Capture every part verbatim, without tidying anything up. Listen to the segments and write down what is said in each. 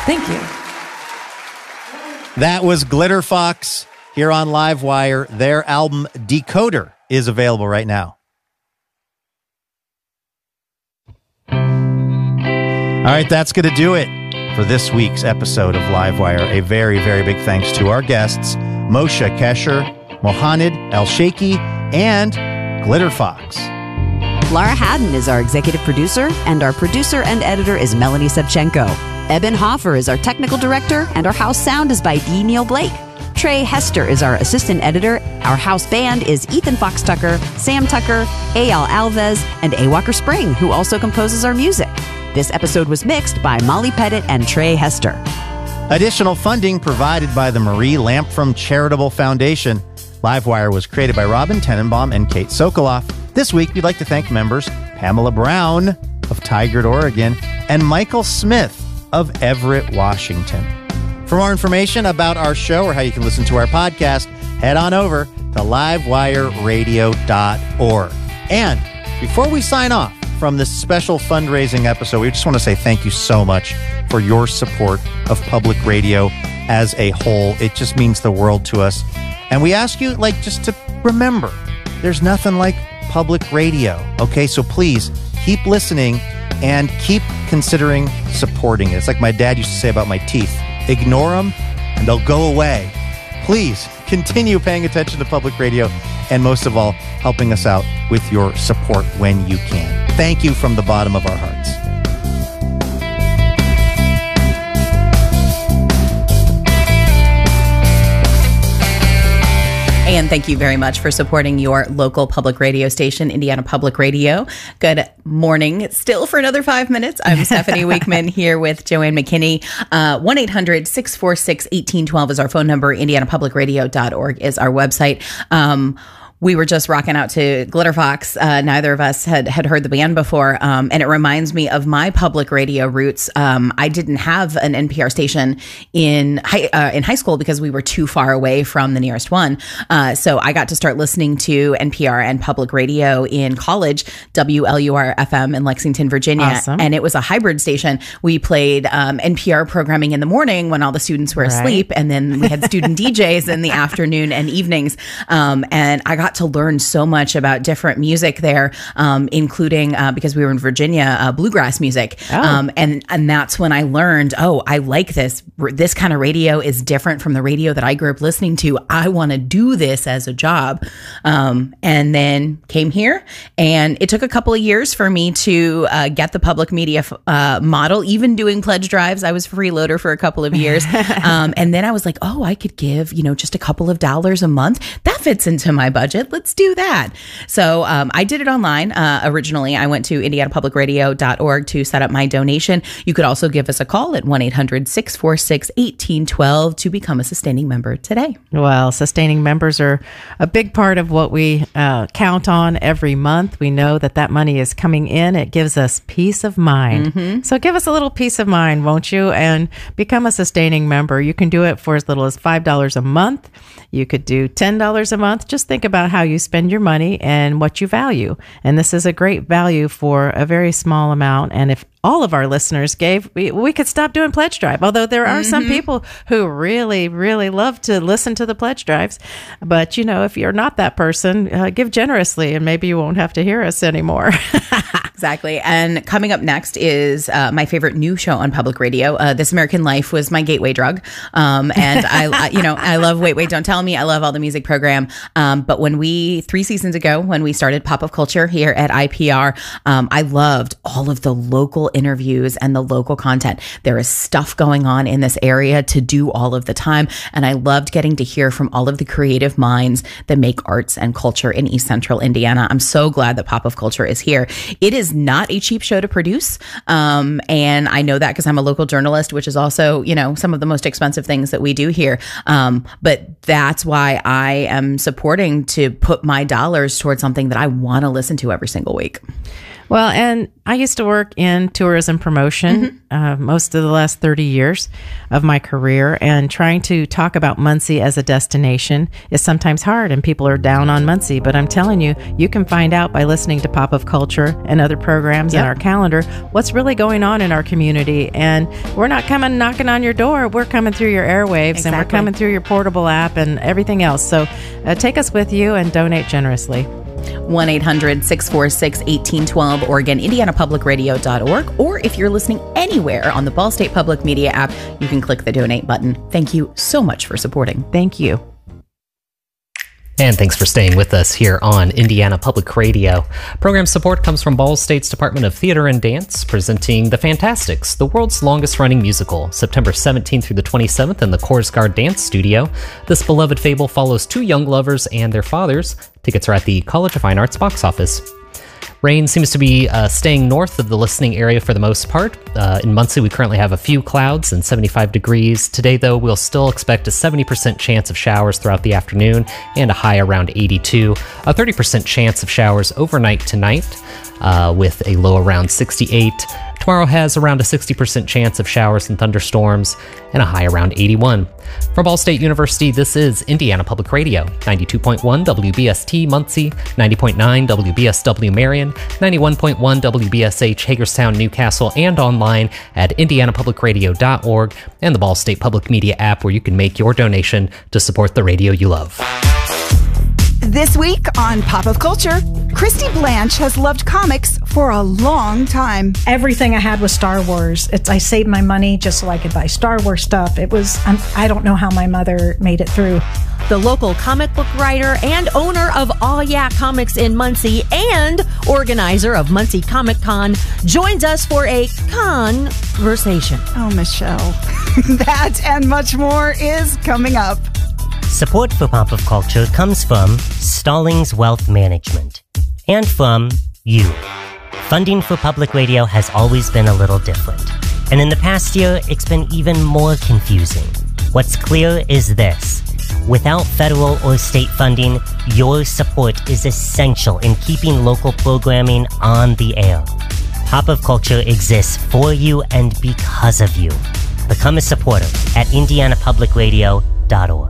Thank you. That was Glitter Fox here on Livewire. Their album Decoder is available right now. All right, that's going to do it for this week's episode of Livewire. A very, very big thanks to our guests, Moshe Kasher, Mohanad El-Sheikhy, and Glitter Fox. Laura Haddon is our executive producer, and our producer and editor is Melanie Sevchenko. Eben Hoffer is our technical director, and our house sound is by D. Neil Blake. Trey Hester is our assistant editor. Our house band is Ethan Fox Tucker, Sam Tucker, A L Alves, and A. Walker Spring, who also composes our music. This episode was mixed by Molly Pettit and Trey Hester. Additional funding provided by the Marie Lampfrom Charitable Foundation. Livewire was created by Robin Tenenbaum and Kate Sokoloff. This week, we'd like to thank members Pamela Brown of Tigard, Oregon, and Michael Smith of Everett, Washington. For more information about our show or how you can listen to our podcast, head on over to livewire radio dot org. And before we sign off from this special fundraising episode, we just want to say thank you so much for your support of public radio as a whole. It just means the world to us. And we ask you, like, just to remember, there's nothing like public radio. Okay, so please keep listening and keep considering supporting it. It's like my dad used to say about my teeth. Ignore them and they'll go away. Please continue paying attention to public radio and most of all, helping us out with your support when you can. Thank you from the bottom of our hearts. And thank you very much for supporting your local public radio station, Indiana Public Radio. Good morning. Still for another five minutes. I'm Stephanie Weekman here with Joanne McKinney. Uh, one eight hundred six four six one eight one two is our phone number. indiana public radio dot org is our website. Um, We were just rocking out to Glitter Fox. Uh, neither of us had, had heard the band before. Um, and it reminds me of my public radio roots. Um, I didn't have an N P R station in high, uh, in high school because we were too far away from the nearest one. Uh, so I got to start listening to N P R and public radio in college, W L U R F M in Lexington, Virginia. Awesome. And it was a hybrid station. We played um, N P R programming in the morning when all the students were Right. asleep. And then we had student D Js in the afternoon and evenings. Um, and I got to learn so much about different music there, um, including uh, because we were in Virginia, uh, bluegrass music. Oh. Um, and and that's when I learned, oh, I like this. R- This kind of radio is different from the radio that I grew up listening to. I want to do this as a job. Um, and then came here, and it took a couple of years for me to uh, get the public media f- uh, model. Even doing pledge drives, I was freeloader for a couple of years, um, and then I was like, oh, I could give you know just a couple of dollars a month. That fits into my budget. Let's do that. So um, I did it online. Uh, originally, I went to indiana public radio dot org to set up my donation. You could also give us a call at one eight hundred six four six one eight one two to become a sustaining member today. Well, sustaining members are a big part of what we uh, count on every month. We know that that money is coming in. It gives us peace of mind. Mm-hmm. So give us a little peace of mind, won't you? And become a sustaining member. You can do it for as little as five dollars a month. You could do ten dollars a month. Just think about how you spend your money and what you value. And this is a great value for a very small amount. And if all of our listeners gave, we, we could stop doing pledge drive. Although there are mm-hmm. some people who really, really love to listen to the pledge drives. But, you know, if you're not that person, uh, give generously and maybe you won't have to hear us anymore. Exactly. And coming up next is uh, my favorite new show on public radio. Uh, This American Life was my gateway drug. Um, and I, I, you know, I love Wait, Wait, Don't Tell Me. I love all the music program. Um, but when we, three seasons ago, when we started Pop of Culture here at I P R, um, I loved all of the local interviews and the local content. There is stuff going on in this area to do all of the time. And I loved getting to hear from all of the creative minds that make arts and culture in East Central Indiana. I'm so glad that Pop of Culture is here. It is not a cheap show to produce. Um, and I know that because I'm a local journalist, which is also, you know, some of the most expensive things that we do here. Um, but that's why I am supporting to put my dollars towards something that I want to listen to every single week. Well, and I used to work in tourism promotion mm-hmm. uh, most of the last thirty years of my career, and trying to talk about Muncie as a destination is sometimes hard, and people are down on Muncie. But I'm telling you, you can find out by listening to Pop of Culture and other programs yep. in our calendar what's really going on in our community. And we're not coming knocking on your door. We're coming through your airwaves, exactly. and we're coming through your portable app and everything else. So uh, take us with you and donate generously. one eight hundred six four six one eight one two or again, indiana public radio dot org. Or if you're listening anywhere on the Ball State Public Media app, you can click the donate button. Thank you so much for supporting. Thank you. And thanks for staying with us here on Indiana Public Radio. Program support comes from Ball State's Department of Theater and Dance, presenting The Fantastics, the world's longest-running musical, September seventeenth through the twenty-seventh in the Korsgaard Dance Studio. This beloved fable follows two young lovers and their fathers. Tickets are at the College of Fine Arts box office. Rain seems to be uh, staying north of the listening area for the most part. Uh, in Muncie, we currently have a few clouds and seventy-five degrees. Today, though, we'll still expect a seventy percent chance of showers throughout the afternoon and a high around eighty-two. A thirty percent chance of showers overnight tonight uh, with a low around sixty-eight. Tomorrow has around a sixty percent chance of showers and thunderstorms and a high around eighty-one. From Ball State University, this is Indiana Public Radio, ninety-two point one W B S T Muncie, ninety point nine W B S W Marion, ninety-one point one W B S H Hagerstown, Newcastle, and online at indiana public radio dot org and the Ball State Public Media app, where you can make your donation to support the radio you love. This week on Pop of Culture, Christy Blanche has loved comics for a long time. Everything I had was Star Wars. It's I saved my money just so I could buy Star Wars stuff. It was, um, I don't know how my mother made it through. The local comic book writer and owner of Aw Yeah Comics in Muncie and organizer of Muncie Comic Con joins us for a conversation. Oh, Michelle. That and much more is coming up. Support for Pop of Culture comes from Stallings Wealth Management and from you. Funding for public radio has always been a little different, and in the past year, it's been even more confusing. What's clear is this: without federal or state funding, your support is essential in keeping local programming on the air. Pop of Culture exists for you and because of you. Become a supporter at indiana public radio dot org.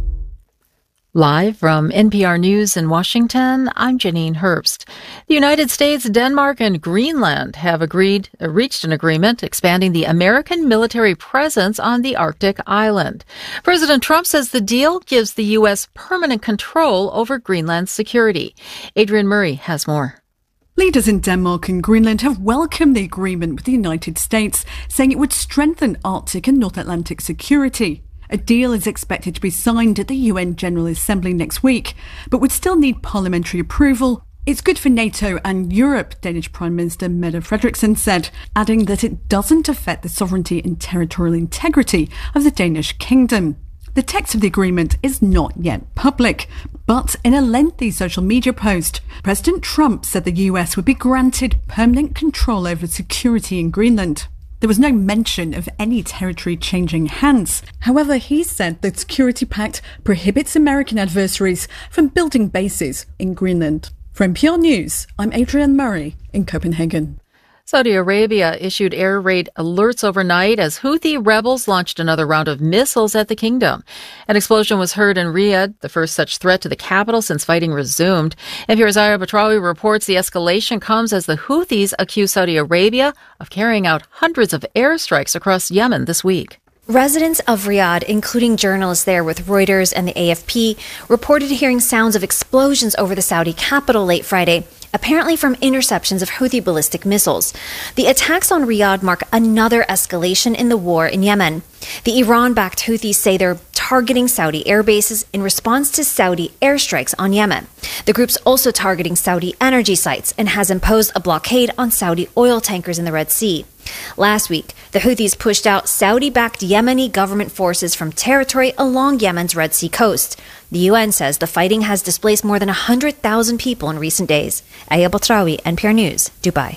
Live from N P R News in Washington, I'm Janine Herbst. The United States, Denmark, and Greenland have agreed, uh, reached an agreement expanding the American military presence on the Arctic island. President Trump says the deal gives the U S permanent control over Greenland's security. Adrian Murray has more. Leaders in Denmark and Greenland have welcomed the agreement with the United States, saying it would strengthen Arctic and North Atlantic security. A deal is expected to be signed at the U N General Assembly next week, but would still need parliamentary approval. It's good for NATO and Europe, Danish Prime Minister Mette Frederiksen said, adding that it doesn't affect the sovereignty and territorial integrity of the Danish kingdom. The text of the agreement is not yet public, but in a lengthy social media post, President Trump said the U S would be granted permanent control over security in Greenland. There was no mention of any territory changing hands. However, he said the Security Pact prohibits American adversaries from building bases in Greenland. For N P R News, I'm Adrienne Murray in Copenhagen. Saudi Arabia issued air raid alerts overnight as Houthi rebels launched another round of missiles at the kingdom. An explosion was heard in Riyadh, the first such threat to the capital since fighting resumed. N P R's Zahra Batrawi reports the escalation comes as the Houthis accuse Saudi Arabia of carrying out hundreds of airstrikes across Yemen this week. Residents of Riyadh, including journalists there with Reuters and the A F P, reported hearing sounds of explosions over the Saudi capital late Friday, apparently from interceptions of Houthi ballistic missiles. The attacks on Riyadh mark another escalation in the war in Yemen. The Iran-backed Houthis say they're targeting Saudi air bases in response to Saudi airstrikes on Yemen. The group's also targeting Saudi energy sites and has imposed a blockade on Saudi oil tankers in the Red Sea. Last week, the Houthis pushed out Saudi-backed Yemeni government forces from territory along Yemen's Red Sea coast. The U N says the fighting has displaced more than one hundred thousand people in recent days. Aya Batrawi, N P R News, Dubai.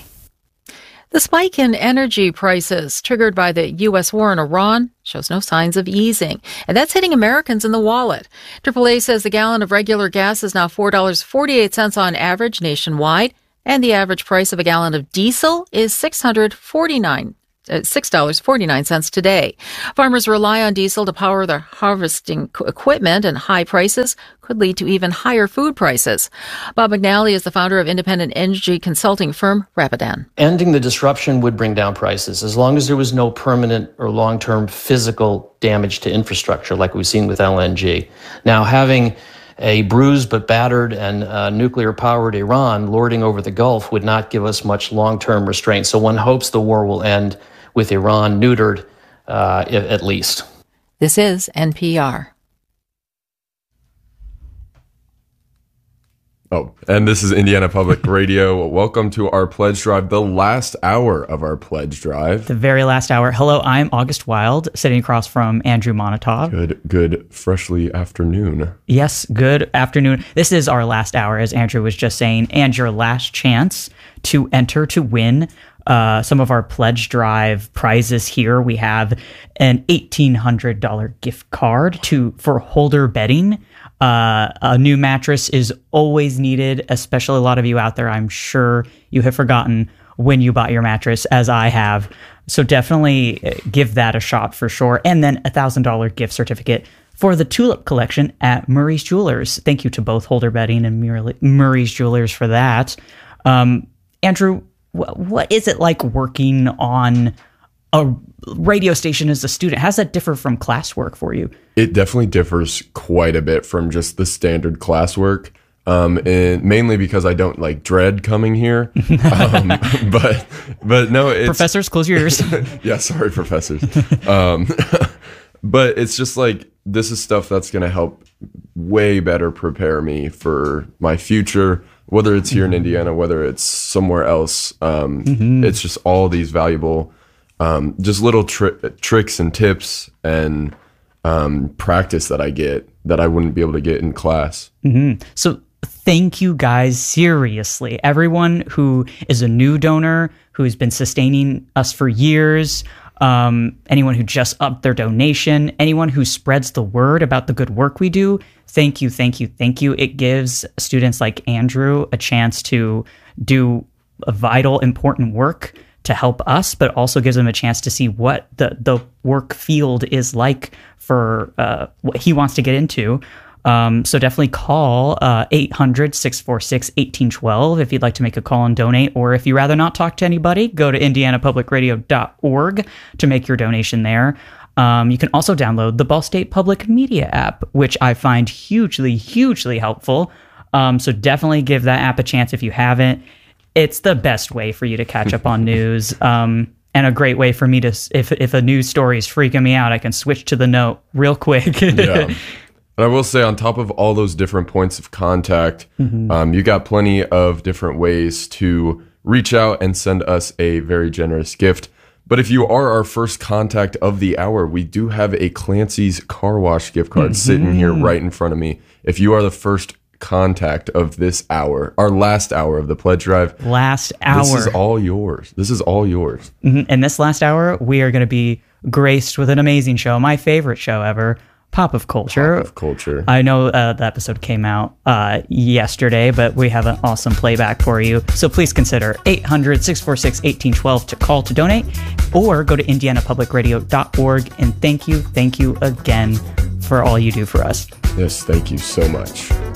The spike in energy prices triggered by the U S war in Iran shows no signs of easing, and that's hitting Americans in the wallet. triple A says the gallon of regular gas is now four dollars and forty-eight cents on average nationwide, And the average price of a gallon of diesel is six hundred forty-nine dollars. six dollars and forty-nine cents today. Farmers rely on diesel to power their harvesting equipment, and high prices could lead to even higher food prices. Bob McNally is the founder of independent energy consulting firm Rapidan. Ending the disruption would bring down prices as long as there was no permanent or long-term physical damage to infrastructure like we've seen with L N G. Now, having a bruised but battered and uh, nuclear-powered Iran lording over the Gulf would not give us much long-term restraint. So one hopes the war will end with Iran neutered, uh, at least. This is N P R. Oh, and this is Indiana Public Radio. Welcome to our pledge drive, the last hour of our pledge drive. The very last hour. Hello, I'm August Wild, sitting across from Andrew Monitov. Good, good, freshly afternoon. Yes, good afternoon. This is our last hour, as Andrew was just saying, and your last chance to enter to win Uh, some of our pledge drive prizes here. We have an eighteen hundred dollars gift card to for Holder Bedding. Uh, a new mattress is always needed, especially a lot of you out there. I'm sure you have forgotten when you bought your mattress, as I have. So definitely give that a shot for sure. And then a one thousand dollars gift certificate for the Tulip Collection at Murray's Jewelers. Thank you to both Holder Bedding and Murray's Jewelers for that. Um, Andrew, what is it like working on a radio station as a student? How does that differ from classwork for you? It definitely differs quite a bit from just the standard classwork, um, and mainly because I don't like dread coming here. um, but but no, it's, professors, close your ears. Yeah, sorry, professors. um, but it's just like this is stuff that's going to help way better prepare me for my future. Whether it's here in Indiana, whether it's somewhere else, um, mm-hmm. it's just all these valuable, um, just little tri- tricks and tips and um, practice that I get that I wouldn't be able to get in class. Mm-hmm. So thank you guys, seriously. Everyone who is a new donor, who's been sustaining us for years, um, anyone who just upped their donation, anyone who spreads the word about the good work we do, thank you, thank you, thank you. It gives students like Andrew a chance to do a vital, important work to help us, but also gives them a chance to see what the, the work field is like for uh, what he wants to get into. Um, so definitely call uh, eight hundred, six four six, one eight one two if you'd like to make a call and donate, or if you'd rather not talk to anybody, go to indiana public radio dot org to make your donation there. Um, you can also download the Ball State Public Media app, which I find hugely, hugely helpful. Um, so definitely give that app a chance if you haven't. It's the best way for you to catch up on news, um, and a great way for me to, if if a news story is freaking me out, I can switch to the note real quick. Yeah. And I will say, on top of all those different points of contact, mm-hmm. um, you got plenty of different ways to reach out and send us a very generous gift. But if you are our first contact of the hour, we do have a Clancy's Car Wash gift card mm-hmm. sitting here right in front of me. If you are the first contact of this hour, our last hour of the pledge drive, last hour, this is all yours. This is all yours. Mm-hmm. And this last hour, we are going to be graced with an amazing show, my favorite show ever, Pop of Culture. Pop of Culture. I know uh, the episode came out uh, yesterday, but we have an awesome playback for you. So please consider eight hundred, six four six, one eight one two to call to donate, or go to indiana public radio dot org. And thank you, thank you again for all you do for us. Yes, thank you so much.